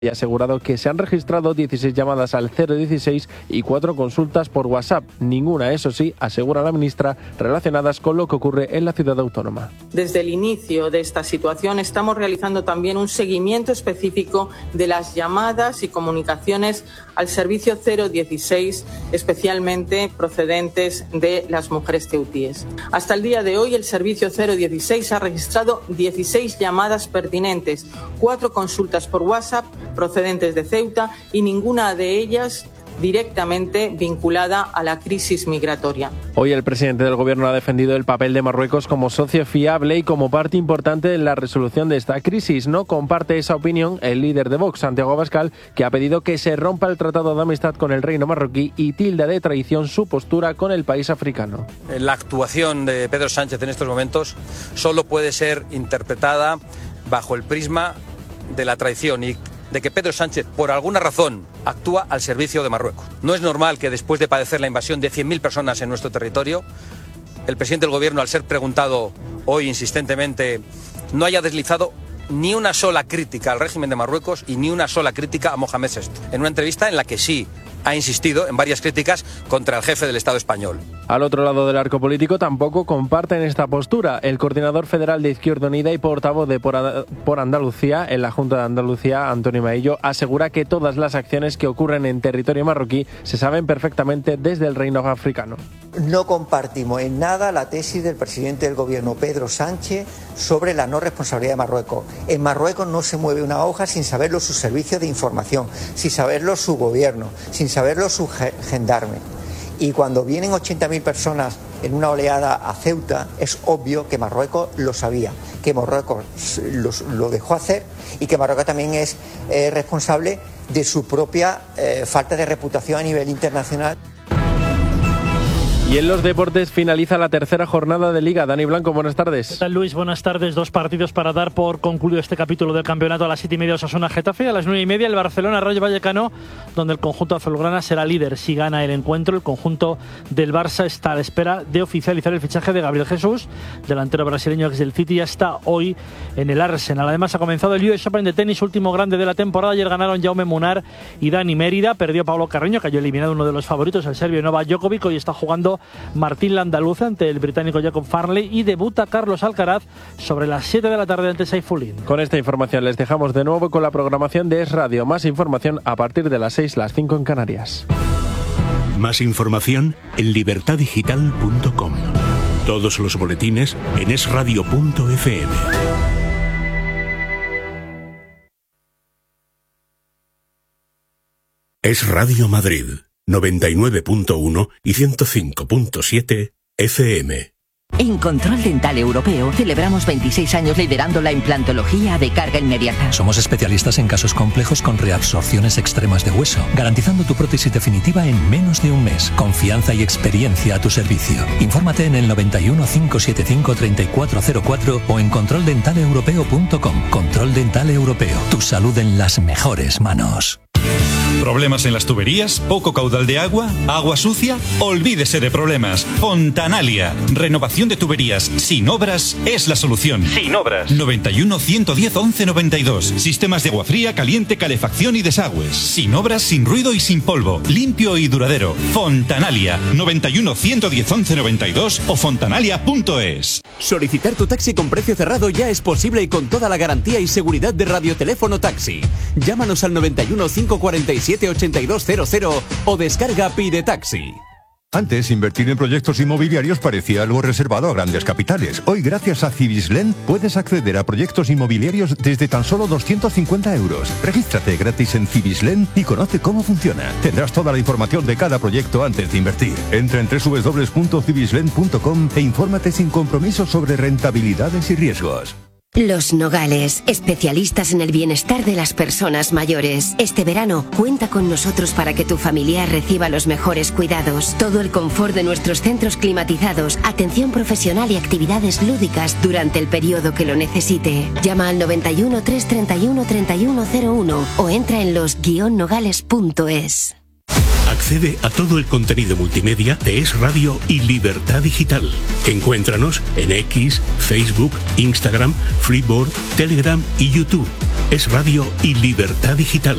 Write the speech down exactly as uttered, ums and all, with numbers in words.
y ha asegurado que se han registrado dieciséis llamadas al cero dieciséis y cuatro consultas por WhatsApp. Ninguna, eso sí, asegura la ministra, relacionadas con lo que ocurre en la ciudad autónoma. Desde el inicio de esta situación estamos realizando también un seguimiento específico de las llamadas y comunicaciones al servicio cero dieciséis, especialmente procedentes de las mujeres ceutíes. Hasta el día de hoy, el servicio cero dieciséis ha registrado dieciséis llamadas pertinentes, cuatro consultas por WhatsApp procedentes de Ceuta y ninguna de ellas directamente vinculada a la crisis migratoria. Hoy el presidente del Gobierno ha defendido el papel de Marruecos como socio fiable y como parte importante en la resolución de esta crisis. No comparte esa opinión el líder de Vox, Santiago Abascal, que ha pedido que se rompa el tratado de amistad con el reino marroquí y tilda de traición su postura con el país africano. La actuación de Pedro Sánchez en estos momentos solo puede ser interpretada bajo el prisma de la traición y de que Pedro Sánchez, por alguna razón, actúa al servicio de Marruecos. No es normal que después de padecer la invasión de cien mil personas en nuestro territorio, el presidente del Gobierno, al ser preguntado hoy insistentemente, no haya deslizado ni una sola crítica al régimen de Marruecos y ni una sola crítica a Mohamed sexto. En una entrevista en la que sí ha insistido en varias críticas contra el jefe del Estado español. Al otro lado del arco político tampoco comparten esta postura. El coordinador federal de Izquierda Unida y portavoz de Por Andalucía en la Junta de Andalucía, Antonio Maillo, asegura que todas las acciones que ocurren en territorio marroquí se saben perfectamente desde el reino africano. No compartimos en nada la tesis del presidente del Gobierno, Pedro Sánchez, sobre la no responsabilidad de Marruecos. En Marruecos no se mueve una hoja sin saberlo su servicio de información, sin saberlo su gobierno, sin saberlo su gendarme. Y cuando vienen ochenta mil personas en una oleada a Ceuta, es obvio que Marruecos lo sabía, que Marruecos lo, lo dejó hacer y que Marruecos también es eh, responsable de su propia eh, falta de reputación a nivel internacional. Y en los deportes finaliza la tercera jornada de Liga. Dani Blanco, buenas tardes. ¿Qué tal, Luis? Buenas tardes. Dos partidos para dar por concluido este capítulo del campeonato. A las siete y media Osasuna Getafe, a las nueve y media el Barcelona Rayo Vallecano, donde el conjunto azulgrana será líder si gana el encuentro. El conjunto del Barça está a la espera de oficializar el fichaje de Gabriel Jesús, delantero brasileño ex del City, ya está hoy en el Arsenal. Además ha comenzado el U S Open de tenis, último grande de la temporada. Ayer ganaron Jaume Munar y Dani Mérida. Perdió Pablo Carreño, cayó eliminado uno de los favoritos, el serbio Novak Djokovic. Hoy está jugando Martín Landaluce ante el británico Jacob Farley y debuta Carlos Alcaraz sobre las siete de la tarde ante Saifulin. Con esta información les dejamos de nuevo con la programación de Es Radio. Más información a partir de las seis, las cinco en Canarias. Más información en libertad digital punto com. Todos los boletines en es radio punto efe eme. Es Radio Madrid. noventa y nueve punto uno y ciento cinco punto siete efe eme. En Control Dental Europeo celebramos veintiséis años liderando la implantología de carga inmediata. Somos especialistas en casos complejos con reabsorciones extremas de hueso, garantizando tu prótesis definitiva en menos de un mes. Confianza y experiencia a tu servicio. Infórmate en el noventa y uno, cinco setenta y cinco, treinta y cuatro cero cuatro o en control dental europeo punto com. Control Dental Europeo. Tu salud en las mejores manos. ¿Problemas en las tuberías? ¿Poco caudal de agua? ¿Agua sucia? Olvídese de problemas. Fontanalia. Renovación de tuberías sin obras es la solución. Sin obras. noventa y uno, ciento diez, once noventa y dos. Sistemas de agua fría, caliente, calefacción y desagües. Sin obras, sin ruido y sin polvo. Limpio y duradero. Fontanalia. noventa y uno, ciento diez, once noventa y dos o fontanalia punto es. Solicitar tu taxi con precio cerrado ya es posible y con toda la garantía y seguridad de Radioteléfono Taxi. Llámanos al noventa y uno, cinco cuarenta y siete, ochenta y dos cero cero o descarga Pide Taxi. Antes, invertir en proyectos inmobiliarios parecía algo reservado a grandes capitales. Hoy, gracias a Cibislen, puedes acceder a proyectos inmobiliarios desde tan solo doscientos cincuenta euros. Regístrate gratis en Cibislen y conoce cómo funciona. Tendrás toda la información de cada proyecto antes de invertir. Entra en doble u doble u doble u punto cibislen punto com e infórmate sin compromiso sobre rentabilidades y riesgos. Los Nogales, especialistas en el bienestar de las personas mayores. Este verano, cuenta con nosotros para que tu familiar reciba los mejores cuidados. Todo el confort de nuestros centros climatizados, atención profesional y actividades lúdicas durante el periodo que lo necesite. Llama al noventa y uno, trescientos treinta y uno, treinta y uno cero uno o entra en los guion nogales punto es. Accede a todo el contenido multimedia de Es Radio y Libertad Digital. Encuéntranos en X, Facebook, Instagram, Freeboard, Telegram y YouTube. Es Radio y Libertad Digital.